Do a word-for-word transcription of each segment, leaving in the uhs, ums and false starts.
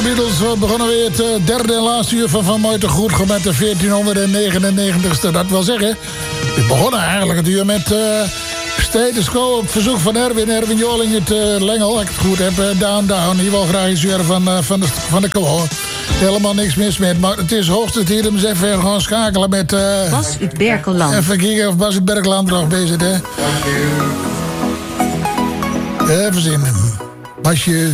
Beatles. We begonnen weer het uh, derde en laatste uur van Van Mooi Goed met de veertienhonderdnegenennegentigste. Dat wil zeggen, we begonnen eigenlijk het uur met uh, Status Quo op verzoek van Erwin. Erwin Joling, het uh, Lengel, als ik het goed heb. Uh, down, down. Die wil graag eens uur van, uh, van de, van de Quo. Helemaal niks mis met. Maar het is hoogste tijd om eens even gaan schakelen met... Uh, Bas uit Berkeland. Even kijken of Bas uit Berkeland nog bezig is. Even zien. Basje...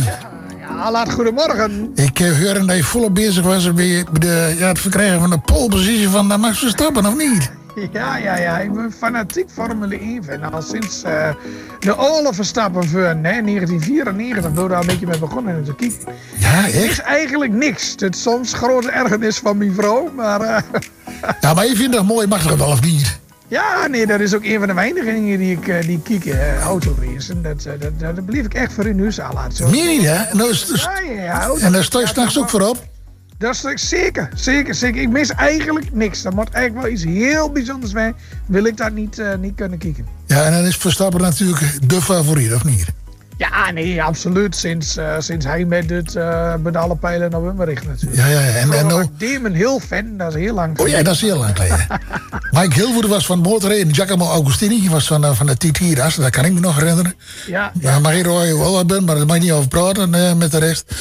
Laat goedemorgen. Ik heb gehoord dat je volop bezig was met de, ja, het verkrijgen van de polepositie van uh, Max Verstappen, of niet? Ja, ja, ja. Ik ben fanatiek Formule één fan. Al sinds uh, de Ole Verstappen van negentien vierennegentig ben ik daar een beetje mee begonnen in te kijken. Ja, echt? Het is eigenlijk niks. Het is soms grote ergernis van mijn vrouw, maar... Uh, ja, maar je vindt dat mooi, mag dat wel of niet? Ja, nee, dat is ook een van de weinige dingen die ik, die ik kijk, uh, autoracen. Dat, uh, dat, dat, dat bleef ik echt voor in huis aan laten. Meer niet, hè? En, dus, dus, ja, ja, ja, en daar sta je s'nachts ook voor op? Dat is zeker, zeker, zeker. Ik mis eigenlijk niks. Er moet eigenlijk wel iets heel bijzonders zijn. Wil ik dat niet, uh, niet kunnen kijken. Ja, en dan is Verstappen natuurlijk de favoriet, of niet? Ja, nee, absoluut. Sinds, uh, sinds hij met het uh, met alle pijlen naar Wim richt natuurlijk. Ja, ja, ja. En, en nou... Damon heel fan, dat is heel lang geleden. Oh ja, dat is heel lang geleden. Mike Hilvoet was van Motorreden. Giacomo Agostini was van, uh, van de T T-ras. Dat kan ik me nog herinneren. Ja. Ja, maar hier hoor je wel wat ben, maar daar mag je niet over praten uh, met de rest.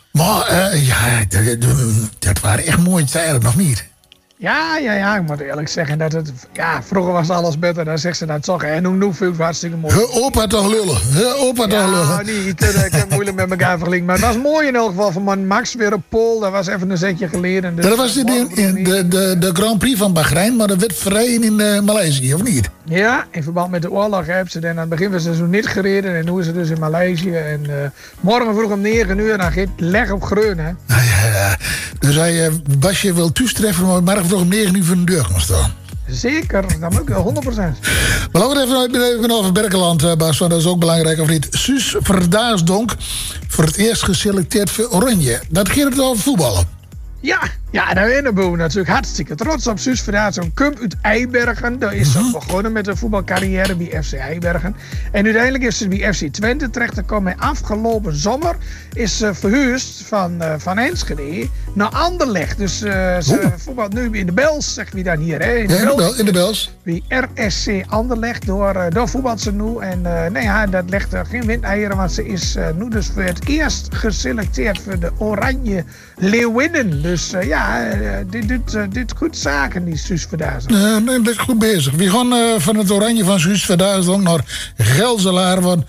Maar uh, ja, dat, dat waren echt mooie tijden, nog niet? Ja, ja, ja, ik moet eerlijk zeggen dat het... Ja, vroeger was alles beter, dan zegt ze dat toch. En hoe nu veel hartstikke mooi. He, opa toch lullen. He, opa toch lullen. Ja, niet. Ik kan moeilijk met elkaar vergelijken. Maar het was mooi in elk geval van man Max weer op pole. Dat was even een zetje geleden. Dus dat was in, in, in de, de, de Grand Prix van Bahrein, maar dat werd verreden in uh, Maleisië, of niet? Ja, in verband met de oorlog hebben ze dan aan het begin van het seizoen niet gereden. En nu is het dus in Maleisië. En uh, morgen vroeg om negen uur, dan gaat leg op Greun, hè. Nou ja, ja. Dus hij, uh, Basje wil toestreffen, maar morgen vroeg om negen uur voor de deur gaan staan. Zeker, dat moet ik wel honderd procent. Maar laten we het even, even over Berkeland, uh, Bas, want dat is ook belangrijk, of niet? Suus Verdaasdonk, voor het eerst geselecteerd voor Oranje. Dat ging het over voetballen. Ja, ja, daar zijn we natuurlijk hartstikke trots op. Suus Verdaasdonk komt uit Eibergen. Daar is ze mm-hmm. begonnen met een voetbalcarrière bij F C Eibergen. En uiteindelijk is ze bij F C Twente terechtgekomen. En afgelopen zomer is ze verhuisd van, uh, van Enschede naar Anderlecht. Dus uh, ze voetbalt nu in de Bels, zeggen we dan hier. Hè? In, de ja, Bels, in de Bels. Bij R S C Anderlecht. Door, uh, door voetbalt ze nu. En uh, nou ja, dat legt er geen windeieren. Want ze is uh, nu dus voor het eerst geselecteerd voor de Oranje Leeuwinnen. Dus uh, ja, uh, dit doet uh, dit goed zaken, die Suus Verdaasdonk. Nee, nee, dat is goed bezig. We gaan uh, van het Oranje van Suus Verdaasdonk naar Gelselaar. Want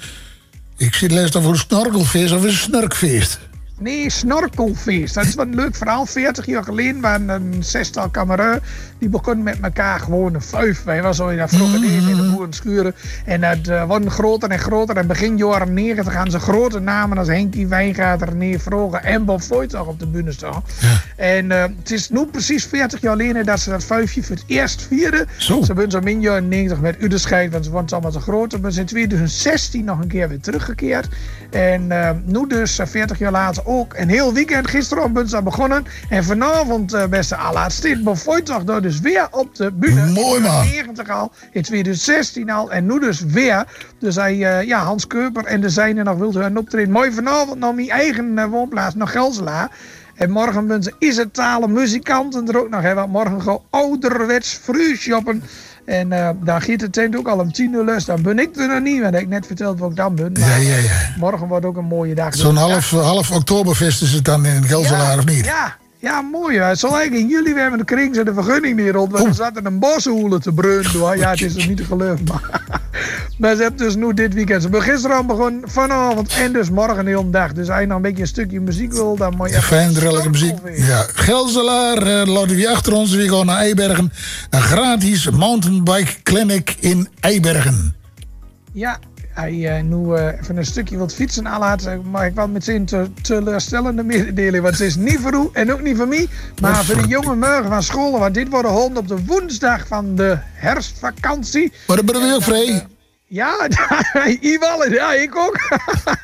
ik zit les over een snorkelfeest of een snurkfeest. Nee, snorkelfeest. Dat is wat een leuk verhaal. veertig jaar geleden waren een zestal kameraden. Die begonnen met elkaar gewoon een vijf. Wij was zo in dat vroeger mm-hmm. in de boerenschuren. En dat uh, wordt groter en groter. En begin jaren negentig gaan ze grote namen als Henkie Wijngaard, René Vroger en Bob Voigt op de bühne staan. Ja. En uh, het is nu precies veertig jaar geleden dat ze dat vijfje voor het eerst vierden. Zo. Ze zijn zo min jaren negentig met Uderscheid, want ze worden allemaal zo groot. Maar ze in twintig zestien nog een keer weer teruggekeerd. En uh, nu dus uh, veertig jaar later ook een heel weekend. Gisteren ben ze begonnen. En vanavond, uh, beste Alla, staat Bob Voigt daar dus weer op de bühne. Mooi man. negentig al, in twintig zestien al en nu dus weer. Dus hij, uh, ja, Hans Keuper en de zijne nog wil hun optreden. Mooi vanavond naar mijn eigen uh, woonplaats, naar Gelselaar. En morgen ben ze Isertalen muzikanten er ook nog. Hè, want morgen gaan ouderwets fruushoppen. En uh, dan giet het tent ook al om tien uur lust. Dan ben ik er nog niet, want ik net verteld wat ik dan ben. Ja, ja, ja. Morgen wordt ook een mooie dag. Zo'n half, ja. half oktoberfest is het dan in Gelselaar, ja, of niet? Ja. Ja, mooi. Hè. Zo eigenlijk in juli hebben de kring ze de vergunning niet rond. Want er zat een boshoelen te breunen. Ja, het is er niet te geloven. Maar, maar ze hebben dus nu dit weekend. Ze hebben gisteren al begonnen, vanavond en dus morgen de hele dag. Dus als je nog een beetje een stukje muziek wil, dan moet je... Fijn, drillelijke muziek. Ja, Gelselaar, uh, laten we achter ons. We gaan naar Eibergen. Een gratis mountainbike clinic in Eibergen. Ja. Hij uh, nu uh, even een stukje wilt fietsen aanlaten, maar ik wel meteen te teleurstellende mededeling. Want het is niet voor u en ook niet voor mij, maar voor de jonge morgen van school. Want dit wordt gehouden op de woensdag van de herfstvakantie. Maar dan ben je ook vrij. Ja, Iwallen, ja, ik ook.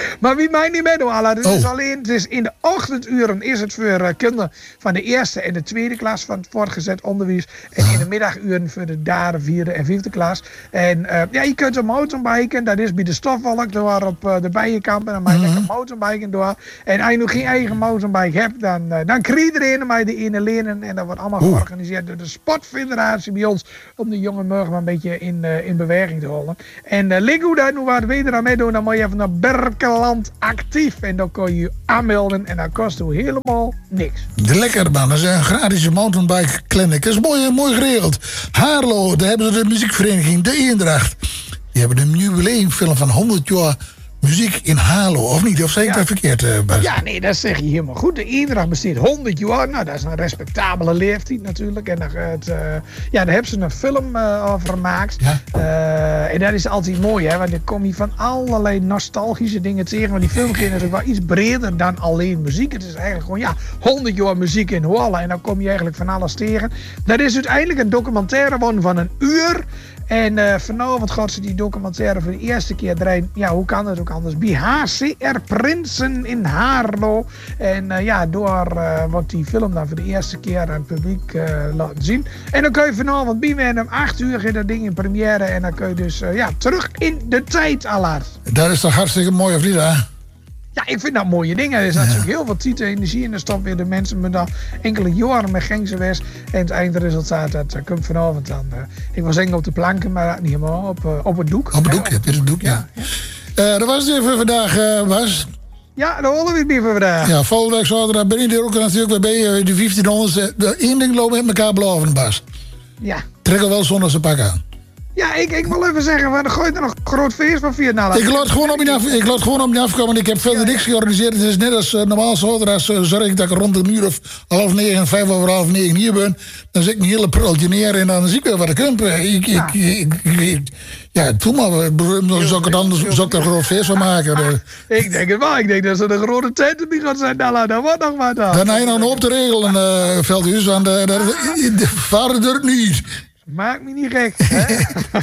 Maar wie mij niet meedoen, Alla. Het Oh. is alleen, het is in de ochtenduren is het voor uh, kinderen van de eerste en de tweede klas van het voortgezet onderwijs. En in de middaguren voor de derde, vierde en vijfde klas. En uh, ja, je kunt een mountainbiken. Dat is bij de Stofwolk door op uh, de Bijenkamp. En dan mag je Mm-hmm. lekker mountainbiken door. En als je nog geen eigen mountainbike hebt, dan, uh, dan krijg je er een bij de ene lenen. En dat wordt allemaal Oeh. georganiseerd door de sportfederatie bij ons. Om de jonge morgen maar een beetje in, uh, in beweging te houden. En uh, lig hoe dat nu wat weer aan meedoen, dan moet je even naar Berkeland Actief. En dan kun je je aanmelden en dat kost u helemaal niks. Lekker man, dat is een gratis mountainbike clinic. Dat is mooi, mooi geregeld. Haarlo, daar hebben ze de muziekvereniging De Eendracht. Die hebben een jubileumfilm van honderd jaar muziek in Haarlo, of niet? Of zeg ik Ja. dat verkeerd, uh, Bas? Ja, nee, dat zeg je helemaal goed. De Eendracht bestaat honderd jaar. Nou, dat is een respectabele leeftijd natuurlijk. En dan, het, uh, ja, daar hebben ze een film uh, over gemaakt. Ja. Uh, en dat is altijd mooi, hè. Want dan kom je van allerlei nostalgische dingen tegen. Maar die film gaat natuurlijk wel iets breder dan alleen muziek. Het is eigenlijk gewoon, ja, honderd jaar muziek in Holland. En dan kom je eigenlijk van alles tegen. Dat is uiteindelijk een documentaire van, van een uur. En uh, vanavond gaat ze die documentaire voor de eerste keer draaien. Ja, hoe kan het ook anders? Bij H C R Prinsen in Haarlo. En uh, ja, door uh, wordt die film dan voor de eerste keer aan het publiek uh, laten zien. En dan kun je vanavond bij mij om acht uur gaat dat ding in première. En dan kun je dus uh, ja, terug in de tijd, Allard. Dat is toch hartstikke mooi, of niet, hè? Ja, ik vind dat mooie dingen. Er is natuurlijk heel veel tijd en energie in de stop weer de mensen met dan enkele jaren met gang geweest. En het eindresultaat, dat uh, komt vanavond dan. Uh, ik was zeggen op de planken, maar niet helemaal op, uh, op het doek. Op het Ja, doek, ja, op het doek, ja. ja. Uh, dat was het weer voor vandaag, uh, Bas. Ja, daar horen we het weer voor vandaag. Ja, volgende week zaterdag ben ik er ook natuurlijk weer bij. uh, De vijftienhonderd. De één ding lopen met elkaar beloven, Bas. Ja. Trek er wel zonder zijn pak aan. Ja, ik, ik wil even zeggen, maar dan gooi je er nog een groot feest van vier na. Ik laat gewoon op je af, ik laat gewoon op je afkomen. Ik heb verder niks georganiseerd. Het is net als uh, normaal zaterdags uh, zorg ik dat ik rond een uur of half negen, vijf over half negen hier ben. Dan zit ik een hele prultje neer en dan zie ik wel wat ik kan. Ik, Ja. ik, ik, ik, ik, ja, doe maar. Dan zou ik het anders zou ik er een groot feest van maken. Uh, Ik denk het wel. Ik denk dat ze een grote tent erbij gaat zijn. Nou, dat wordt nog wat dan. dan heb je nog een hoop te regelen, uh, Veldhuis. Want uh, de vader er niet. Maak me niet gek. Hè?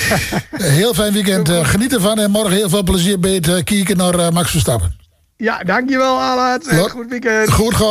Heel fijn weekend. Uh, geniet ervan en morgen heel veel plezier bij het uh, kijken naar uh, Max Verstappen. Ja, dankjewel Allard. En Ja. goed weekend. Goed gaan.